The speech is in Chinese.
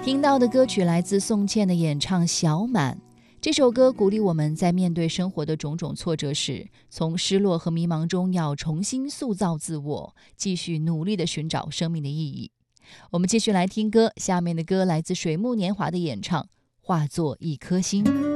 听到的歌曲来自宋茜的演唱《小满》。这首歌鼓励我们在面对生活的种种挫折时，从失落和迷茫中要重新塑造自我，继续努力地寻找生命的意义。我们继续来听歌，下面的歌来自水木年华的演唱《化作一颗星》。